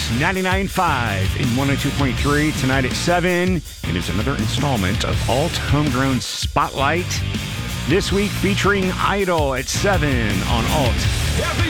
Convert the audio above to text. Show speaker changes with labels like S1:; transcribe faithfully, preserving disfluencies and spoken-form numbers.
S1: ninety-nine point five and one oh two point three. Tonight at seven, it is another installment of Alt Homegrown Spotlight. This week featuring Idol at seven on Alt.